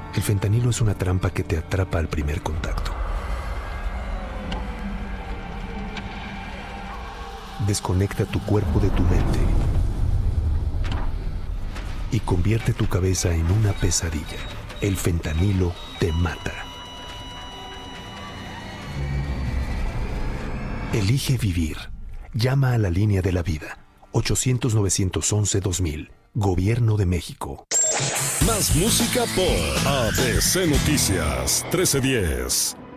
El fentanilo es una trampa que te atrapa al primer contacto. Desconecta tu cuerpo de tu mente y convierte tu cabeza en una pesadilla. El fentanilo te mata. Elige vivir. Llama a la línea de la vida. 800-911-2000. Gobierno de México. Más música por ABC Noticias 1310.